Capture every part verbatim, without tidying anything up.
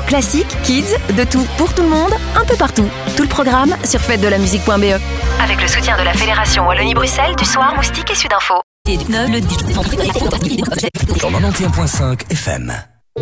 Classique, kids, de tout, pour tout le monde, un peu partout. Tout le programme sur fête de la musique point b e. Avec le soutien de la Fédération Wallonie-Bruxelles, du Soir, Moustique et Sudinfo. Sur quatre-vingt-onze virgule cinq F M.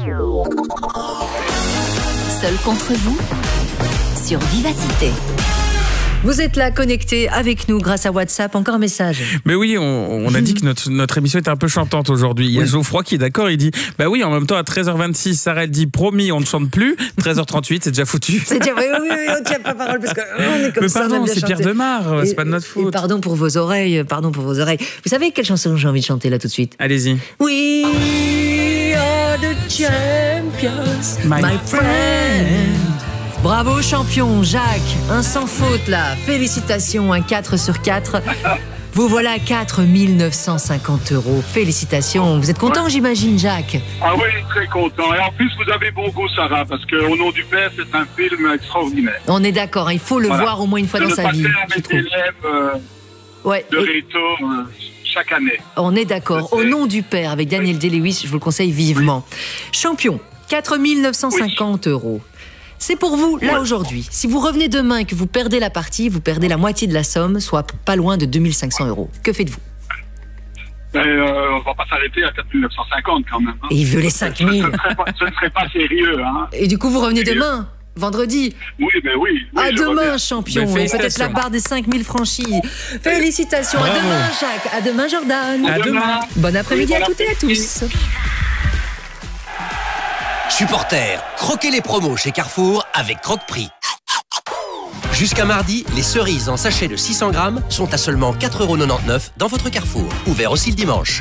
Seul contre vous, sur Vivacité. Vous êtes là connectés avec nous grâce à WhatsApp. Encore un message. Mais oui, on, on a dit que notre, notre émission était un peu chantante aujourd'hui. Il y a oui. Geoffroy qui est d'accord, il dit bah oui, en même temps à treize heures vingt-six, Sarah elle dit promis, on ne chante plus. treize heures trente-huit, c'est déjà foutu. C'est déjà oui, oui, oui, on tient pas parole parce qu'on est comme mais ça. Pardon, c'est Pierre Demar, c'est pas de notre faute. Pardon pour vos oreilles, pardon pour vos oreilles. Vous savez quelle chanson j'ai envie de chanter là tout de suite? Allez-y. We are the champions, my, my friend. Bravo champion Jacques, un sans faute là, félicitations, un quatre sur quatre. Vous voilà à quatre mille neuf cent cinquante euros, félicitations. Vous êtes content ouais. J'imagine Jacques? Ah oui, très content. Et en plus vous avez bon goût Sarah, parce que Au nom du père c'est un film extraordinaire. On est d'accord, il faut le voilà. voir au moins une fois de dans sa vie. Avec l'élève euh, ouais. de Réto euh, chaque année. On est d'accord, Au nom du père avec Daniel oui. Day-Lewis, je vous le conseille vivement. Oui. Champion, quatre mille neuf cent cinquante oui. euros. C'est pour vous, là, ouais. aujourd'hui. Si vous revenez demain et que vous perdez la partie, vous perdez la moitié de la somme, soit pas loin de deux mille cinq cents euros. Que faites-vous? ben, euh, On ne va pas s'arrêter à quatre mille neuf cent cinquante quand même. Hein. Et il veut les cinq mille. Ce ne serait pas, ce ne serait pas sérieux. Hein. Et du coup, vous revenez demain, vendredi? Oui, mais oui. oui à demain, reviens. Champion. Ben, et peut-être la barre des cinq mille franchis. Félicitations. Bravo. À demain, Jacques. À demain, Jordan. À demain. Bon après-midi oui, bon à toutes et à tous. Supporters, croquez les promos chez Carrefour avec Croque-Prix. Jusqu'à mardi, les cerises en sachet de six cents grammes sont à seulement quatre euros quatre-vingt-dix-neuf dans votre Carrefour. Ouvert aussi le dimanche.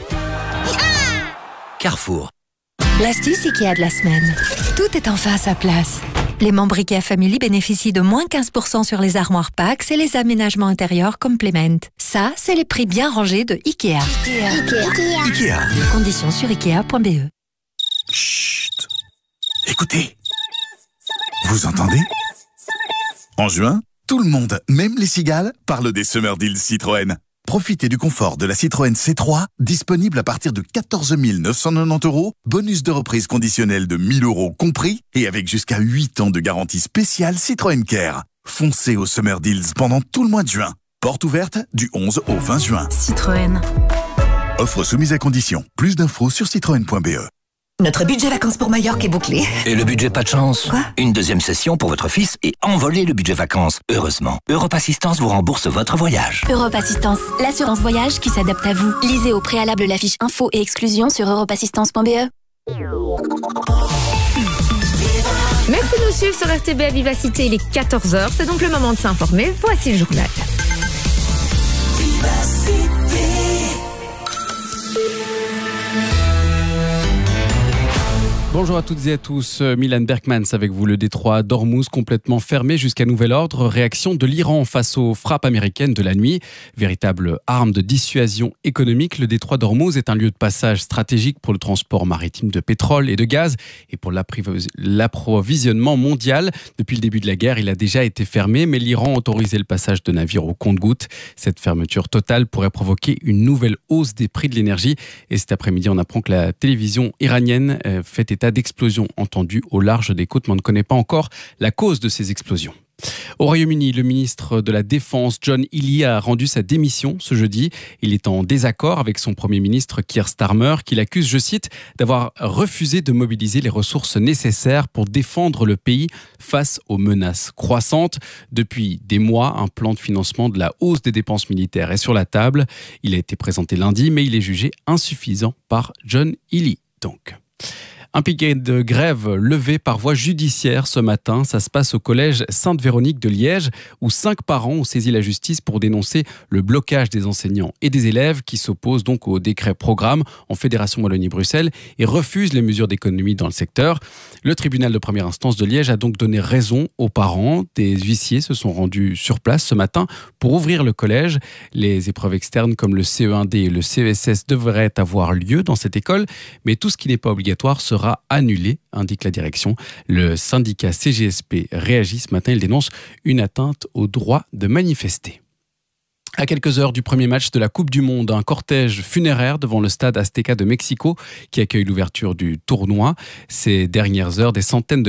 Carrefour. L'astuce Ikea de la semaine. Tout est enfin à sa place. Les membres Ikea Family bénéficient de moins quinze pour cent sur les armoires Pax et les aménagements intérieurs Complement. Ça, c'est les prix bien rangés de Ikea. Ikea. Ikea. Ikea. Conditions sur ikea point b e. Chut. Écoutez. Vous entendez? En juin, tout le monde, même les cigales, parle des Summer Deals Citroën. Profitez du confort de la Citroën C trois, disponible à partir de quatorze mille neuf cent quatre-vingt-dix euros, bonus de reprise conditionnel de mille euros compris, et avec jusqu'à huit ans de garantie spéciale Citroën Care. Foncez aux Summer Deals pendant tout le mois de juin. Porte ouverte du onze au vingt juin. Citroën. Offre soumise à condition. Plus d'infos sur citroën point b e. Notre budget vacances pour Majorque est bouclé. Et le budget pas de chance? Quoi? Une deuxième session pour votre fils et envoler le budget vacances. Heureusement, Europe Assistance vous rembourse votre voyage. Europe Assistance, l'assurance voyage qui s'adapte à vous. Lisez au préalable la fiche info et exclusion sur europe assistance point b e. Merci de nous suivre sur R T B à Vivacité, il est quatorze heures. C'est donc le moment de s'informer. Voici le journal. Vivacité. Bonjour à toutes et à tous, Milan Berkmans avec vous. Le détroit d'Ormuz complètement fermé jusqu'à nouvel ordre. Réaction de l'Iran face aux frappes américaines de la nuit. Véritable arme de dissuasion économique, le détroit d'Ormuz est un lieu de passage stratégique pour le transport maritime de pétrole et de gaz et pour l'approvisionnement mondial. Depuis le début de la guerre, il a déjà été fermé, mais l'Iran a autorisé le passage de navires au compte-gouttes. Cette fermeture totale pourrait provoquer une nouvelle hausse des prix de l'énergie. Et cet après-midi, on apprend que la télévision iranienne fait état d'explosions entendues au large des côtes, mais on ne connaît pas encore la cause de ces explosions. Au Royaume-Uni, le ministre de la Défense, John Healey, a rendu sa démission ce jeudi. Il est en désaccord avec son Premier ministre, Keir Starmer, qui l'accuse, je cite, d'avoir refusé de mobiliser les ressources nécessaires pour défendre le pays face aux menaces croissantes. Depuis des mois, un plan de financement de la hausse des dépenses militaires est sur la table. Il a été présenté lundi, mais il est jugé insuffisant par John Healey. Donc... Un piquet de grève levé par voie judiciaire ce matin. Ça se passe au collège Sainte-Véronique de Liège, où cinq parents ont saisi la justice pour dénoncer le blocage des enseignants et des élèves qui s'opposent donc au décret programme en Fédération Wallonie-Bruxelles et refusent les mesures d'économie dans le secteur. Le tribunal de première instance de Liège a donc donné raison aux parents. Des huissiers se sont rendus sur place ce matin pour ouvrir le collège. Les épreuves externes comme le C E un D et le C E S S devraient avoir lieu dans cette école, mais tout ce qui n'est pas obligatoire sera annulé, indique la direction. Le syndicat C G S P réagit ce matin. Il dénonce une atteinte au droit de manifester. À quelques heures du premier match de la Coupe du Monde, un cortège funéraire devant le stade Azteca de Mexico qui accueille l'ouverture du tournoi. Ces dernières heures, des centaines de